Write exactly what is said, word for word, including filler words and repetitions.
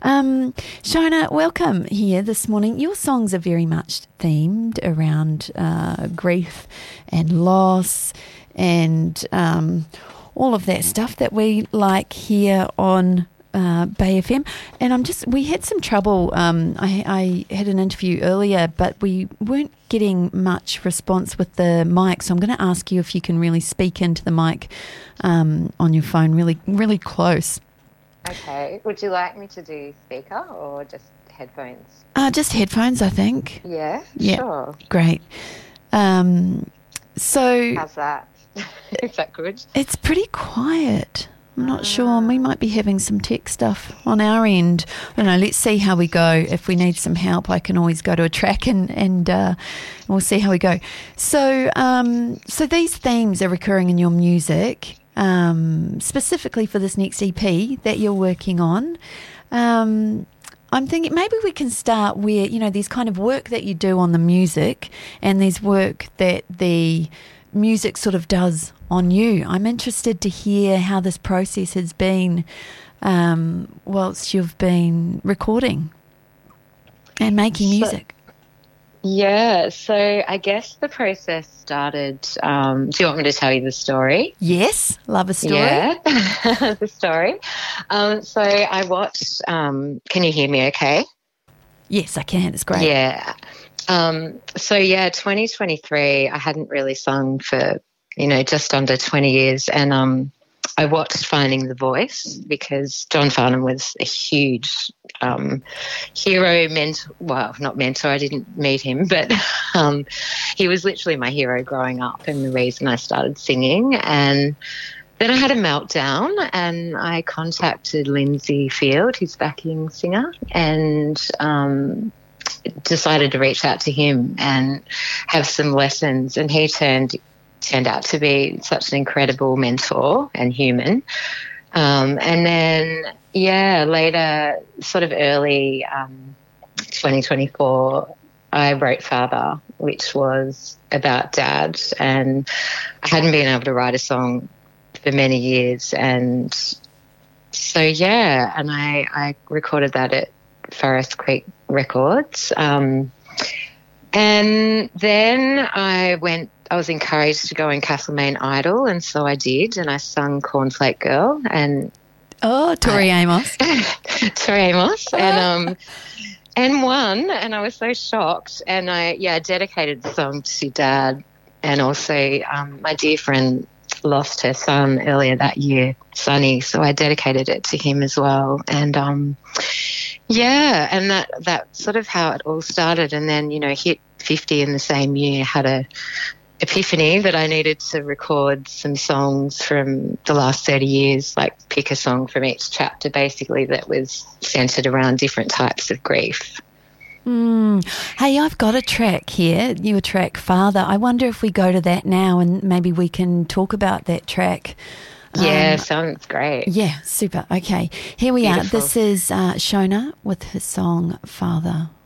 Um, Shona, welcome here this morning. Your songs are very much themed around uh, grief and loss and um, all of that stuff that we like here on Uh, Bay F M. And I'm just, we had some trouble. Um, I, I had an interview earlier, but we weren't getting much response with the mic. So I'm going to ask you if you can really speak into the mic um, on your phone, really, really close. Okay. Would you like me to do speaker or just headphones? Uh, just headphones, I think. Yeah, yeah. Sure. Great. Um, so how's that? Is that good? It's pretty quiet. I'm not sure. We might be having some tech stuff on our end. I don't know. Let's see how we go. If we need some help, I can always go to a track and and uh, we'll see how we go. So, um, so these themes are recurring in your music, um, specifically for this next E P that you're working on. Um, I'm thinking maybe we can start where, you know, there's kind of work that you do on the music, and there's work that the music sort of does on you. I'm interested to hear how this process has been um, whilst you've been recording and making music. So, yeah, so I guess the process started, um, do you want me to tell you the story? Yes, love a story. Yeah, the story. Um, so I watched, um, can you hear me okay? Yes, I can. It's great. Yeah. Um, so, yeah, twenty twenty-three, I hadn't really sung for, you know, just under twenty years. And um, I watched Finding the Voice because John Farnham was a huge um, hero, mentor, well, not mentor, I didn't meet him, but um, he was literally my hero growing up and the reason I started singing. And then I had a meltdown and I contacted Lindsay Field, his backing singer, and um decided to reach out to him and have some lessons, and he turned turned out to be such an incredible mentor and human. Um, and then, yeah, later, sort of early um, twenty twenty-four, I wrote Father, which was about Dad, and I hadn't been able to write a song for many years. And so, yeah, and I, I recorded that at Forest Creek Records. Um, and then I went, I was encouraged to go in Castlemaine Idol, and so I did, and I sung Cornflake Girl. And Oh, Tori I, Amos. Tori Amos. And, um, and won, and I was so shocked. And I, yeah, dedicated the song to Dad, and also um, my dear friend lost her son earlier that year, Sonny, so I dedicated it to him as well. And um yeah, and that that's sort of how it all started. And then, you know, hit fifty in the same year, had a epiphany that I needed to record some songs from the last thirty years, like pick a song from each chapter basically that was centred around different types of grief. Mm. Hey, I've got a track here, your track Father. I wonder if we go to that now and maybe we can talk about that track. Yeah, um, sounds great. Yeah, super. Okay, here we Beautiful. are. This is uh, Shona with her song Father.